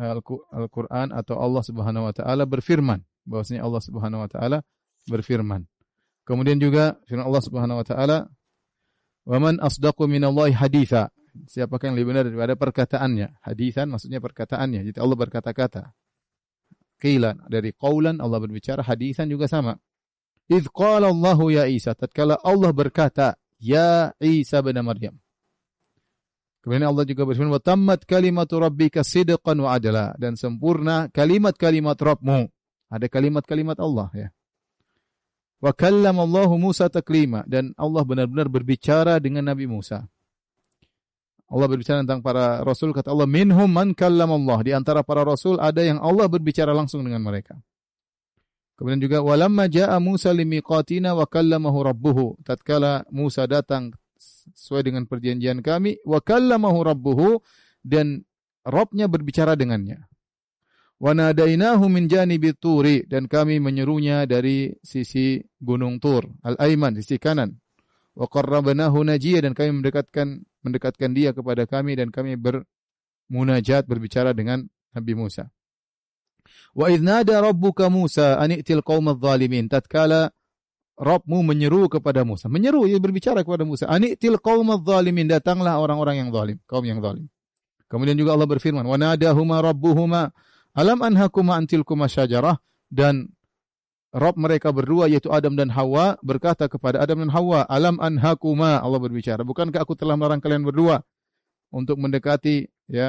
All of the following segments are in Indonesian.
Al-Qur'an atau Allah Subhanahu wa taala berfirman, bahwasanya Allah Subhanahu wa taala berfirman. Kemudian juga firman Allah Subhanahu wa taala, "Wa man asdaqu minallahi haditsa." Siapakah yang lebih benar daripada perkataannya? Haditsan maksudnya perkataannya. Jadi Allah berkata-kata. Qila dari qaulan Allah berbicara, haditsan juga sama. Idz qala Allahu ya Isa, tatkala Allah berkata, ya Isa bin Maryam. Kemudian Allah juga berfirman, wa tammat kalimatu rabbika sidqan wa adla, dan sempurna kalimat-kalimat Rabbmu. Ada kalimat-kalimat Allah ya. Wa kallama Allahu Musa taklima, dan Allah benar-benar berbicara dengan Nabi Musa. Allah berbicara tentang para rasul, kata Allah, minhum man kallama Allah, di antara para rasul ada yang Allah berbicara langsung dengan mereka. Kemudian juga walamma jaa Musa limiqatina wa kallamahu rabbuhu, tatkala Musa datang sesuai dengan perjanjian kami, wa kallamahu rabbuhu, dan Rabbnya berbicara dengannya. Wa nadainahu min janibi turi, dan kami menyerunya dari sisi gunung Tur, al-aiman, sisi kanan. Wa qarrabnahu najiyya, dan kami mendekatkan dia kepada kami, dan kami bermunajat, berbicara dengan Nabi Musa. Wa idh nada rabbuka Musa an i'til qaumadh dhalimin, tatkala Rabbmu menyeru kepada Musa, menyeru, ia berbicara kepada Musa, an i'til qaumadh dhalimin, datanglah orang-orang yang zalim, kaum yang zalim. Kemudian juga Allah berfirman, wa nadahuma rabbuhuma alam anhakuma an tilkuma syajarah, dan Rabb mereka berdua yaitu Adam dan Hawa berkata kepada Adam dan Hawa, alam anhakuma, Allah berbicara, bukankah aku telah melarang kalian berdua untuk mendekati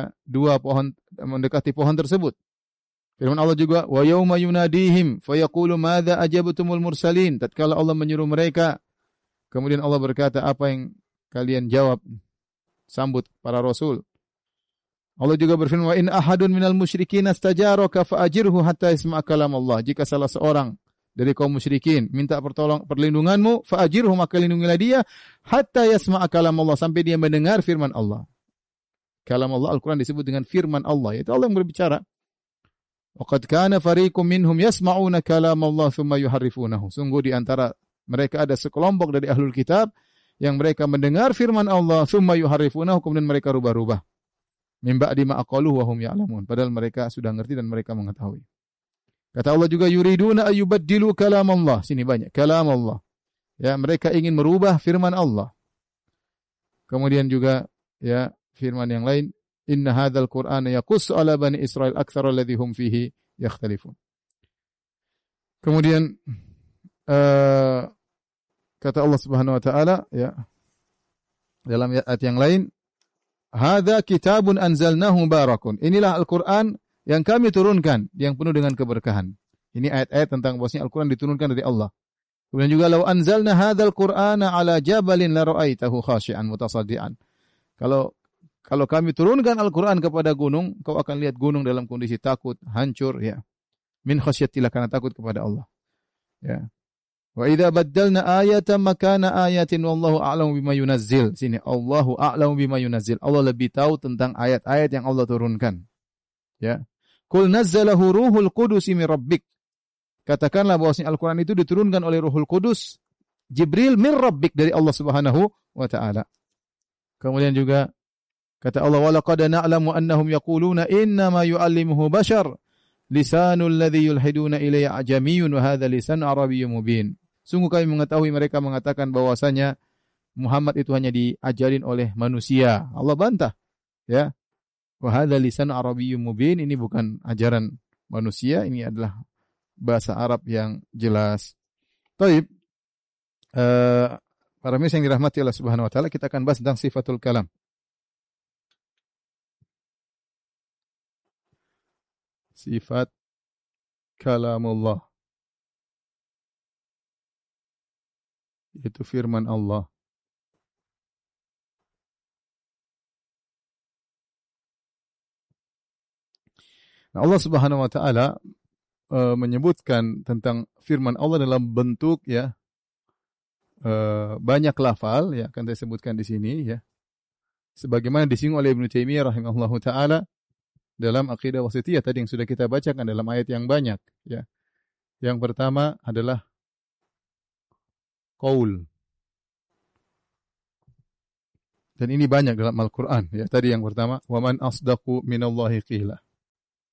mendekati pohon tersebut. Firman Allah juga, wa yauma yunadihim fayaqulu madza ajabtumul mursalin, tatkala Allah menyuruh mereka, kemudian Allah berkata, apa yang kalian jawab sambut para rasul. Allah juga berfirman, wa in ahadun minal musyrikin astajaraka faajirhu hatta yasma' kalam Allah, jika salah seorang dari kaum musyrikin minta perlindunganmu, faajirhu, maka lindungilah dia, hatta yasma' kalam Allah, sampai dia mendengar firman Allah. Kalam Allah, Al-Quran disebut dengan firman Allah, yaitu Allah yang berbicara. Wa qad kana fariqum minhum yasma'una kalam Allah thumma yuharrifunahu, sungguh di antara mereka ada sekelompok dari ahlul kitab yang mereka mendengar firman Allah, thumma yuharrifunahu, kemudian mereka rubah-rubah. Min ba'di ma aqaluhu wa hum ya'lamun, padahal mereka sudah ngerti dan mereka mengetahui. Kata Allah juga, yuriduna ayyubaddilu kalam Allah. Sini banyak kalam Allah. Ya, mereka ingin merubah firman Allah. Kemudian juga ya firman yang lain, inna hadzal qur'ana yaqussu ala bani Israil aktsara alladhi hum fihi yakhtalifun. Kemudian kata Allah Subhanahu wa taala ya dalam ayat yang lain, hadza kitabun anzalnahu mubarakun. Inilah Al-Qur'an yang kami turunkan, yang penuh dengan keberkahan. Ini ayat-ayat tentang bahwasanya Al-Quran diturunkan dari Allah. Kemudian juga, law anzalna hadzal Qur'ana ala jabalin la ra'aitahu khashi'an mutasaddian. Kalau kami turunkan Al-Quran kepada gunung, kau akan lihat gunung dalam kondisi takut, hancur ya. Min khasyatillah, karena takut kepada Allah. Ya. Wa idza baddalna ayatan makana ayatin wallahu a'lamu bima yunazzil. Sini Allahu a'lamu bima yunazzil. Allah lebih tahu tentang ayat-ayat yang Allah turunkan. Ya. Qul nazzalahu ruhul qudus min rabbik. Katakanlah bahwasanya Al-Quran itu diturunkan oleh Ruhul Qudus, Jibril min rabbik, dari Allah Subhanahu wa taala. Kemudian juga kata Allah, wa laqad na'lamu annahum yaquluna inna ma yu'allimuhu bashar lisanul ladzi yulhiduna ilayya ajamiyyun wa hadza lisan arabiyyun mubin. Sungguh kami mengetahui mereka mengatakan bahwasanya Muhammad itu hanya diajarin oleh manusia. Allah bantah. Ya. Wa hadza lisan arabiyyun mubin, ini bukan ajaran manusia, ini adalah bahasa Arab yang jelas. Baik. Para mirsa yang dirahmati Allah Subhanahu wa taala, kita akan bahas tentang sifatul kalam. Sifat kalamullah, itu firman Allah. Nah, Allah Subhanahu wa taala menyebutkan tentang firman Allah dalam bentuk ya banyak lafal ya, akan saya sebutkan di sini ya. Sebagaimana disinggung oleh Ibnu Taimiyah rahimahullahu taala dalam Aqidah Wasithiyah tadi yang sudah kita bacakan dalam ayat yang banyak ya. Yang pertama adalah qaul. Dan ini banyak dalam Al-Qur'an ya. Tadi yang pertama, wa man asdaqu minallahi qila.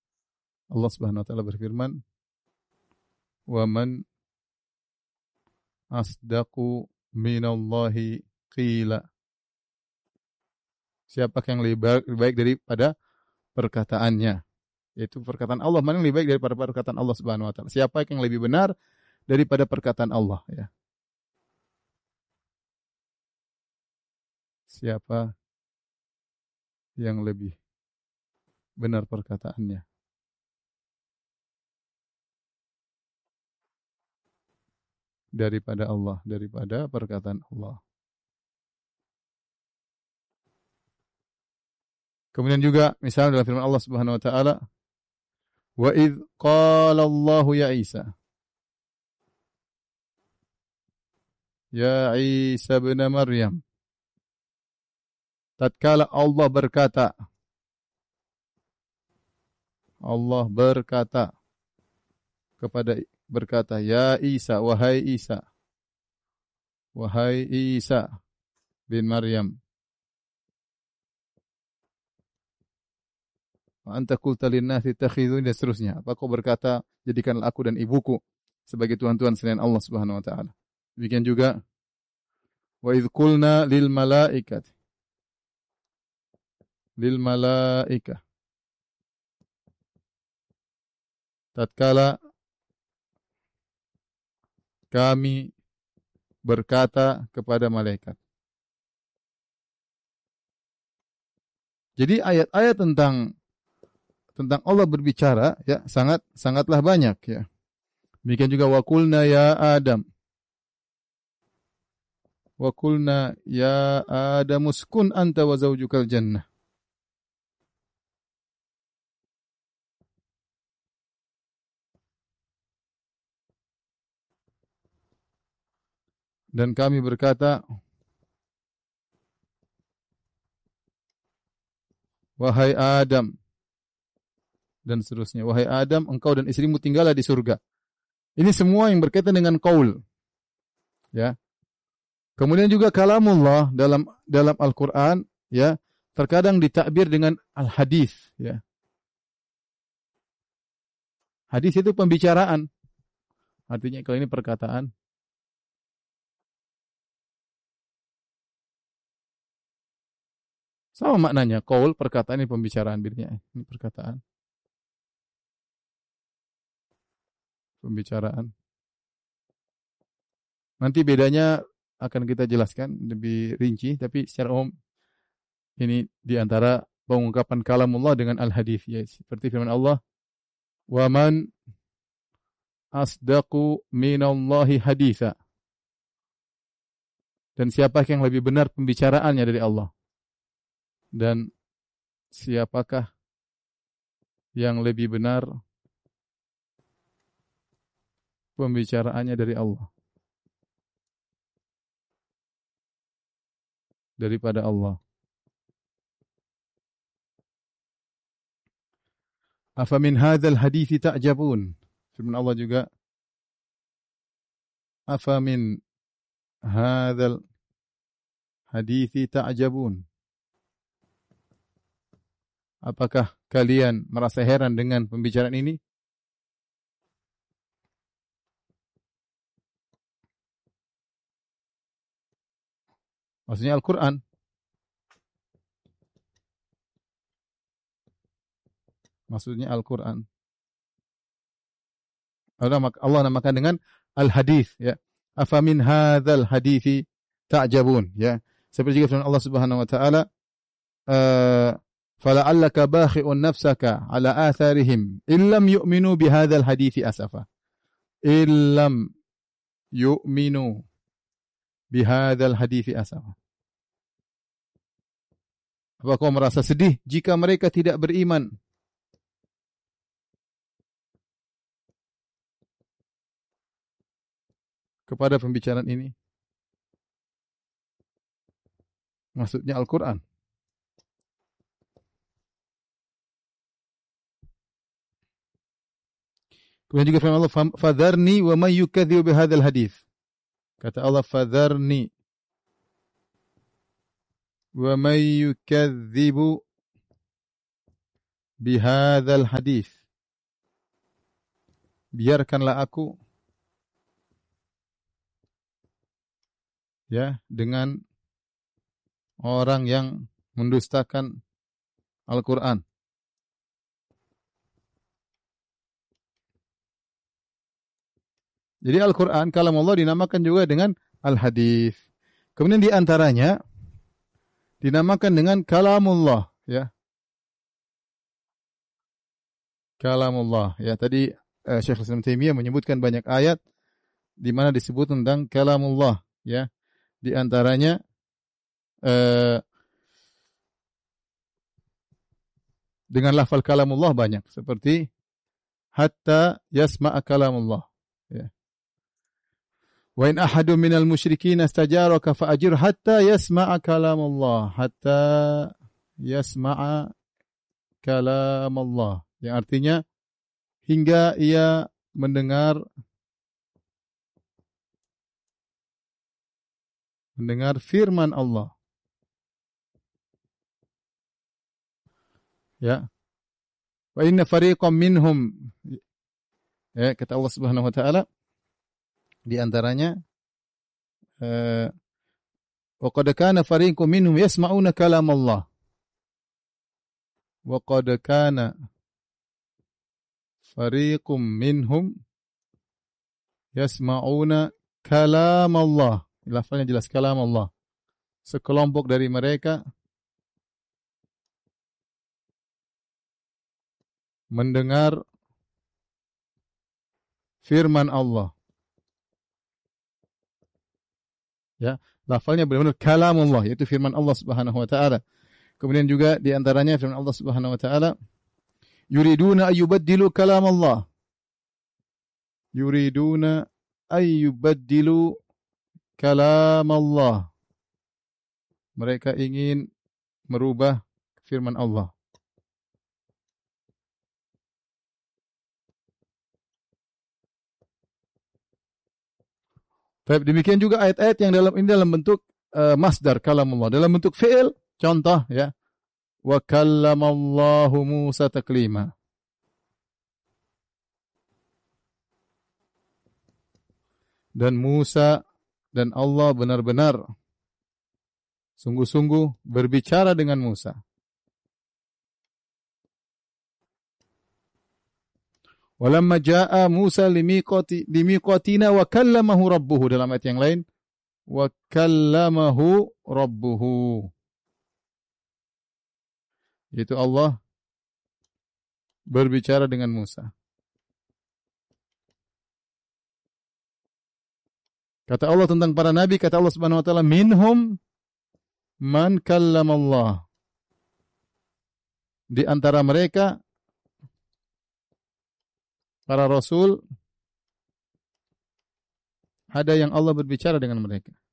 Allah Subhanahu wa taala berfirman, "Wa man asdaqu minallahi qila." Siapa yang lebih baik daripada perkataannya? Yaitu perkataan Allah, mana yang lebih baik daripada perkataan Allah Subhanahu wa taala? Siapa yang lebih benar daripada perkataan Allah, ya? Siapa yang lebih benar perkataannya daripada Allah, daripada perkataan Allah? Kemudian juga misalnya dalam firman Allah Subhanahu wa taala, "Wa idz qala Allah ya Isa." Ya Isa bin Maryam. Tatkala Allah berkata berkata, "Ya Isa, wahai Isa bin Maryam, wa anta qulta lin-nasi ittakhiduni," dan seterusnya. Apa kau berkata, jadikanlah aku dan ibuku sebagai tuhan-tuhan selain Allah Subhanahu wa taala. Demikian juga wa idz qulna lil malaikah, tatkala kami berkata kepada malaikat. Jadi ayat-ayat tentang Allah berbicara, ya, sangatlah banyak, ya. Demikian juga wa qulna ya Adam. Wa qulna ya Adam uskun anta wa zawjukal jannah. Dan kami berkata, wahai Adam, dan seterusnya. Wahai Adam, engkau dan istrimu tinggallah di surga. Ini semua yang berkaitan dengan qaul, ya. Kemudian juga kalamullah dalam Al-Qur'an, ya, terkadang ditakbir dengan al-hadis, ya. Hadis itu pembicaraan. Artinya kalau ini perkataan. Sama maknanya, qaul, perkataan, ini pembicaraan, bedanya ini perkataan. Pembicaraan. Nanti bedanya akan kita jelaskan lebih rinci, tapi secara umum ini di antara pengungkapan kalamullah dengan al-hadis, ya. Seperti firman Allah, "Wa man asdaqu minallahi haditha." Dan siapakah yang lebih benar pembicaraannya dari Allah? Dan siapakah yang lebih benar pembicaraannya dari Allah daripada Allah? Afa min hadzal hadithi ta'jabun. Firman Allah juga, afa min hadzal hadithi ta'jabun. Apakah kalian merasa heran dengan pembicaraan ini? Maksudnya Al-Quran. Maksudnya Al-Quran. Allah namakan dengan Al-Hadith, ya. Afa min hadzal hadithi ta'jabun, ya. Seperti juga firman Allah Subhanahu wa taala, fala'allaka bakhi'un nafsaka ala atharihim illam yu'minu bihadzal hadithi asafa. Illam yu'minu bihadzal hadithi asafa. Apa kau merasa sedih jika mereka tidak beriman kepada pembicaraan ini? Maksudnya Al-Quran. Kemudian juga firman Allah, "Fadharni wa may yukadzibu bihadzal hadits." Kata Allah, "Fadharni wa may yukadzibu bihadzal hadits." biarkanlah aku ya dengan orang yang mendustakan Al-Quran. Jadi Al-Quran, kalam Allah dinamakan juga dengan Al-Hadis. Kemudian di antaranya dinamakan dengan kalamullah, ya. Kalamullah, ya. Tadi Syekh Islam Taimiyah menyebutkan banyak ayat di mana disebut tentang kalamullah, ya. Di antaranya eh, dengan lafal kalamullah banyak, seperti hatta yasma'a kalamullah, ya. Wa in ahadun minal musyrikin istajaraka fa'ajir hatta yasma'a kalamullah, hatta yasma'a kalamullah, yang artinya hingga ia mendengar firman Allah. Ya. Wa inna fariqam minhum, ya, kata Allah Subhanahu wa taala di antaranya wa qad kana fariqum minhum yasma'una kalam Allah. Wa qad kana fariqum minhum yasma'una kalam Allah. Lafalnya jelas, kalam Allah. Sekelompok dari mereka mendengar firman Allah. Ya, lafalnya benar-benar kalam Allah, yaitu firman Allah Subhanahu wa taala. Kemudian juga di antaranya firman Allah Subhanahu wa taala, yuriduna ayyubaddilu kalam Allah. Yuriduna ayyubaddilu kalam Allah. Mereka ingin merubah firman Allah. Baik, demikian juga ayat-ayat yang dalam bentuk masdar kalamullah, dalam bentuk fi'il. Contoh, ya, wa kallamallahu Musa taklima. Dan Musa dan Allah benar-benar sungguh-sungguh berbicara dengan Musa. Walamma jaa Musa limiqatina wa kallamahu rabbuhu, dalam ayat yang lain wa kallamahu rabbuhu, yaitu Allah berbicara dengan Musa. Kata Allah tentang para nabi, kata Allah Subhanahu wa taala, minhum man kallamallah. Di antara mereka para rasul ada yang Allah berbicara dengan mereka.